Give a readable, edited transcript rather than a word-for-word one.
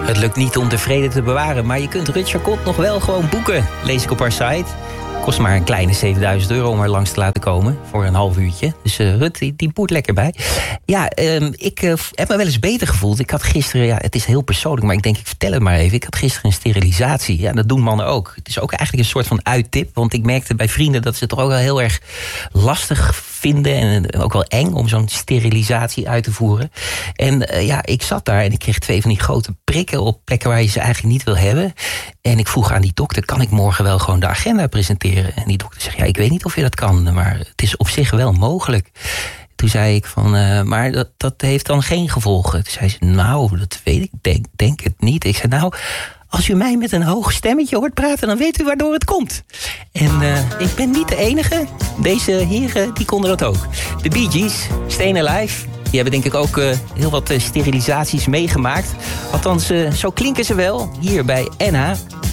Het lukt niet om de vrede te bewaren, maar je kunt Rut Chacot nog wel gewoon boeken, lees ik op haar site. Kost maar een kleine €7.000 om er langs te laten komen voor een half uurtje. Dus Rut, die boert lekker bij. Ja, ik heb me wel eens beter gevoeld. Ik had gisteren, ja, het is heel persoonlijk, maar ik denk, ik vertel het maar even. Ik had gisteren een sterilisatie. Ja, dat doen mannen ook. Het is ook eigenlijk een soort van uittip. Want ik merkte bij vrienden dat ze het toch ook wel heel erg lastig vinden. En ook wel eng om zo'n sterilisatie uit te voeren. En ja, ik zat daar en ik kreeg 2 van die grote prikken op plekken waar je ze eigenlijk niet wil hebben. En ik vroeg aan die dokter, kan ik morgen wel gewoon de agenda presenteren? En die dokter zegt, ja, ik weet niet of je dat kan, maar het is op zich wel mogelijk. Toen zei ik van, maar dat heeft dan geen gevolgen. Toen zei ze, nou, dat weet ik, denk het niet. Ik zei, nou, als u mij met een hoog stemmetje hoort praten, dan weet u waardoor het komt. En ik ben niet de enige. Deze heren, die konden dat ook. De Bee Gees, Stayin' Alive. Die hebben denk ik ook heel wat sterilisaties meegemaakt. Althans, zo klinken ze wel hier bij NH.